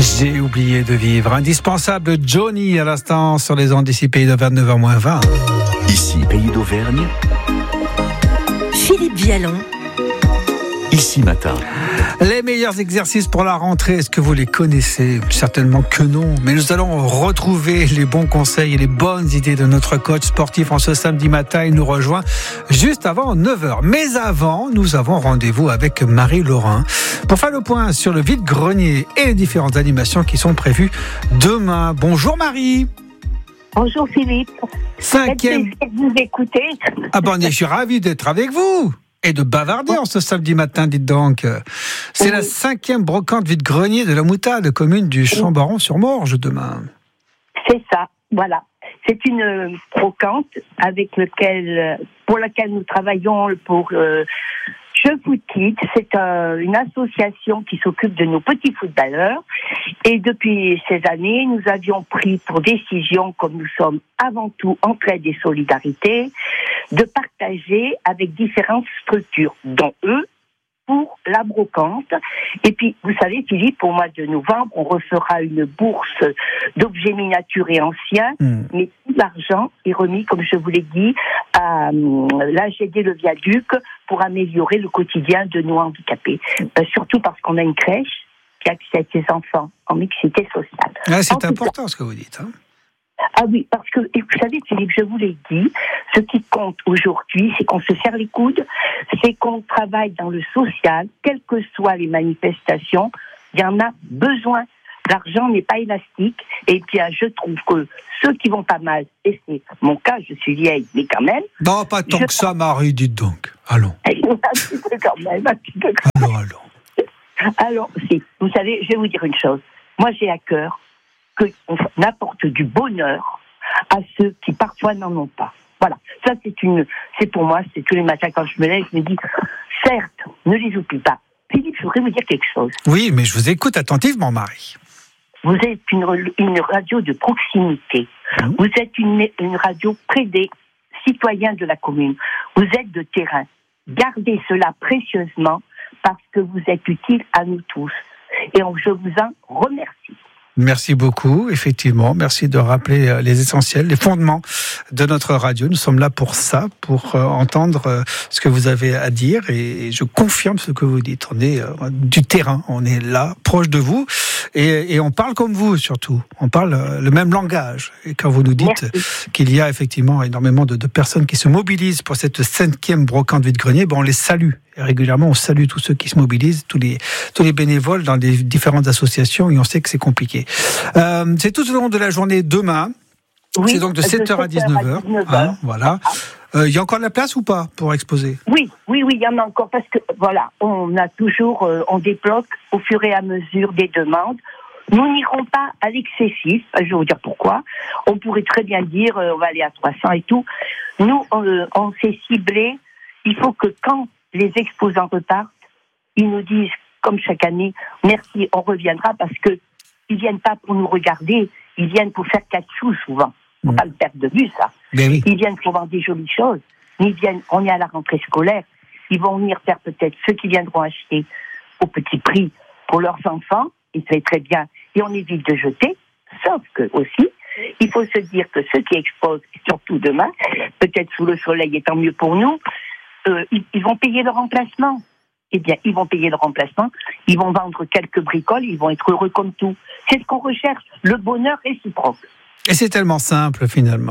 J'ai oublié de vivre. Indispensable Johnny à l'instant sur les ondes d'ici Pays d'Auvergne 9h-20. Ici Pays d'Auvergne. Philippe Vialon. Ici Matin. Les meilleurs exercices pour la rentrée, est-ce que vous les connaissez? Certainement que non, mais nous allons retrouver les bons conseils et les bonnes idées de notre coach sportif en ce samedi matin. Il nous rejoint juste avant 9h. Mais avant, nous avons rendez-vous avec Marie Laurin pour faire le point sur le vide-grenier et les différentes animations qui sont prévues demain. Bonjour Marie. Bonjour Philippe. Cinquième. Vous écoutez. Ah ben, je suis ravi d'être avec vous. Et de bavarder en ce samedi matin, dites donc. C'est la 5e brocante vide-grenier de la Moutade, commune du Champ-Baron-sur-Morge demain. C'est ça, voilà. C'est une brocante pour laquelle nous travaillons pour Je vous quitte. C'est une association qui s'occupe de nos petits footballeurs. Et depuis ces années, nous avions pris pour décision, comme nous sommes avant tout entraide et solidarité, de partager avec différentes structures, dont eux, pour la brocante. Et puis, vous savez, Philippe, au mois de novembre, on refera une bourse d'objets miniatures et anciens, mais tout l'argent est remis, comme je vous l'ai dit, à l'AGD Le Viaduc pour améliorer le quotidien de nos handicapés. Surtout parce qu'on a une crèche qui accepte ses enfants en mixité sociale. Ah, c'est important ce que vous dites, hein. Ah oui, parce que, et vous savez, Philippe, je vous l'ai dit, ce qui compte aujourd'hui, c'est qu'on se serre les coudes, c'est qu'on travaille dans le social, quelles que soient les manifestations, il y en a besoin. L'argent n'est pas élastique, et bien, je trouve que ceux qui vont pas mal, et c'est mon cas, je suis vieille, mais quand même... Non, pas tant que ça, Marie, dites donc. Allons. Un petit peu quand même, un petit peu quand même. Allons. Alors, si, vous savez, je vais vous dire une chose. Moi, j'ai à cœur qu'on apporte du bonheur à ceux qui parfois n'en ont pas. Voilà. Ça, c'est pour moi, c'est tous les matins quand je me lève, je me dis, certes, ne les oublie pas. Philippe, je voudrais vous dire quelque chose. Oui, mais je vous écoute attentivement, Marie. Vous êtes une radio de proximité. Vous êtes une radio près des citoyens de la commune. Vous êtes de terrain. Gardez cela précieusement parce que vous êtes utile à nous tous. Et je vous en remercie. Merci beaucoup, effectivement. Merci de rappeler les essentiels, les fondements de notre radio. Nous sommes là pour ça, pour entendre ce que vous avez à dire. Et je confirme ce que vous dites. On est du terrain, on est là, proche de vous. Et on parle comme vous, surtout. On parle le même langage. Et quand vous nous dites qu'il y a effectivement énormément de personnes qui se mobilisent pour cette 5e brocante vide-grenier, on les salue. Et régulièrement, on salue tous ceux qui se mobilisent, tous les bénévoles dans les différentes associations, et on sait que c'est compliqué. C'est tout au long de la journée demain. Oui, c'est donc de 7h à 19h. Hein, voilà. Il y a encore de la place ou pas pour exposer? Oui, il y en a encore parce que voilà, on a toujours, on débloque au fur et à mesure des demandes. Nous n'irons pas à l'excessif. Je vais vous dire pourquoi. On pourrait très bien dire, on va aller à 300 et tout. Nous, on s'est ciblé. Il faut que quand les exposants repartent, ils nous disent, comme chaque année, merci, on reviendra, parce que ils viennent pas pour nous regarder, ils viennent pour faire 4 sous souvent. Faut pas le perdre de vue, ça. Oui. Ils viennent pour voir des jolies choses. Ils viennent, on est à la rentrée scolaire, ils vont venir faire peut-être ceux qui viendront acheter au petit prix pour leurs enfants, et c'est très bien, et on évite de jeter, sauf que aussi, il faut se dire que ceux qui exposent, surtout demain, peut-être sous le soleil étant mieux pour nous, ils vont payer le remplacement. Eh bien, ils vont payer le remplacement, ils vont vendre quelques bricoles, ils vont être heureux comme tout. C'est ce qu'on recherche, le bonheur réciproque. Et c'est tellement simple, finalement,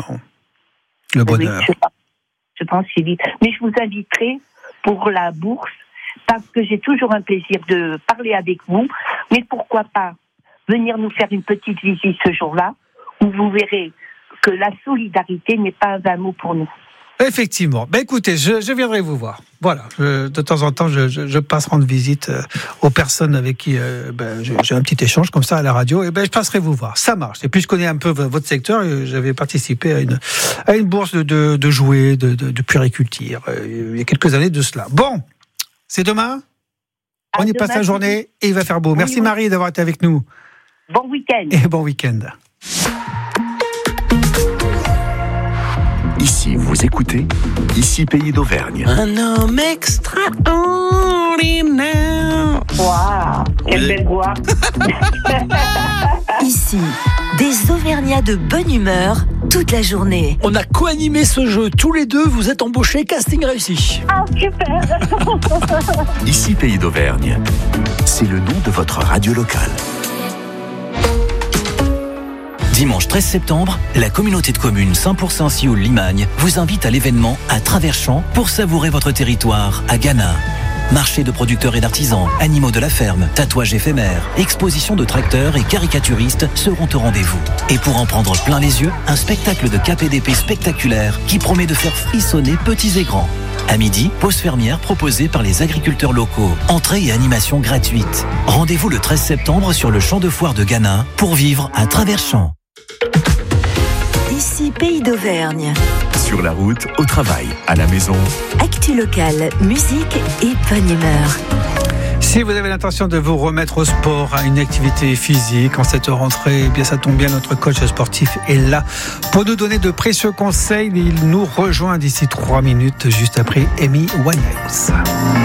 le bonheur. Oui, je pense, Philippe. Mais je vous inviterai pour la bourse, parce que j'ai toujours un plaisir de parler avec vous, mais pourquoi pas venir nous faire une petite visite ce jour-là, où vous verrez que la solidarité n'est pas un vain mot pour nous. Effectivement. Écoutez, je viendrai vous voir. Voilà. De temps en temps, je passe rendre visite aux personnes avec qui j'ai un petit échange comme ça à la radio. Et je passerai vous voir. Ça marche. Et puis je connais un peu votre secteur. J'avais participé à une bourse de jouets, de puériculture il y a quelques années de cela. Bon, c'est demain. On y passe la journée et il va faire beau. Merci Marie d'avoir été avec nous. Bon week-end. Et bon week-end. Ici, vous écoutez, ici Pays d'Auvergne. Un homme extraordinaire. Waouh, quelle belle voix. Ici, des Auvergnats de bonne humeur toute la journée. On a co-animé ce jeu. Tous les deux, vous êtes embauchés. Casting réussi. Ah, super. Ici Pays d'Auvergne. C'est le nom de votre radio locale. Dimanche 13 septembre, la communauté de communes 100% Sioule-Limagne vous invite à l'événement à travers champs pour savourer votre territoire à Ghana. Marché de producteurs et d'artisans, animaux de la ferme, tatouages éphémères, expositions de tracteurs et caricaturistes seront au rendez-vous. Et pour en prendre plein les yeux, un spectacle de KPDP spectaculaire qui promet de faire frissonner petits et grands. À midi, pause fermière proposée par les agriculteurs locaux. Entrée et animation gratuite. Rendez-vous le 13 septembre sur le champ de foire de Ghana pour vivre à travers champs. Ici, Pays d'Auvergne. Sur la route, au travail, à la maison. Actu locale, musique et bonne humeur. Si vous avez l'intention de vous remettre au sport, à une activité physique en cette rentrée, eh bien ça tombe bien, notre coach sportif est là pour nous donner de précieux conseils. Il nous rejoint d'ici 3 minutes, juste après Amy Winehouse.